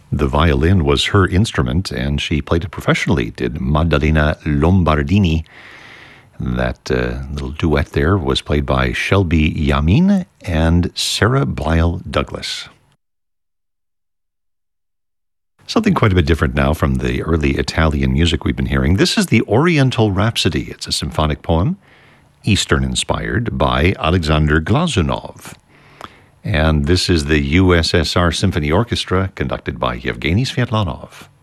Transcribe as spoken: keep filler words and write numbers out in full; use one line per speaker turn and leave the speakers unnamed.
The violin was her instrument, and she played it professionally, did Maddalena Lombardini. That uh, little duet there was played by Shelby Yamin and Sarah Blyle Douglas. Something quite a bit different now from the early Italian music we've been hearing. This is the Oriental Rhapsody. It's a symphonic poem, Eastern-inspired, by Alexander Glazunov. And this is the U S S R Symphony Orchestra, conducted by Yevgeny Sviatlanov.